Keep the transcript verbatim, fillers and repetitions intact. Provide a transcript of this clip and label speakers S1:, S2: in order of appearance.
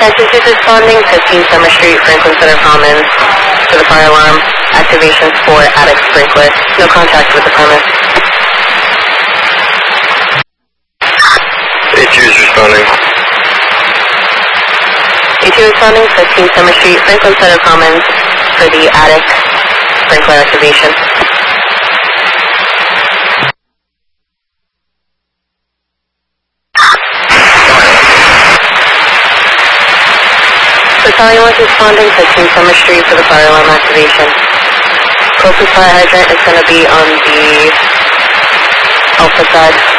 S1: Texas is responding, fifteen Summer Street, Franklin Center Commons, for the fire alarm. Activation for attic sprinkler. No contact with the premise.
S2: A two is responding.
S1: A two responding, fifteen Summer Street, Franklin Center Commons, for the attic sprinkler activation. Battalion one responding, fifteen Summer Street, for the fire alarm activation. Closest fire hydrant is going to be on the Alpha side.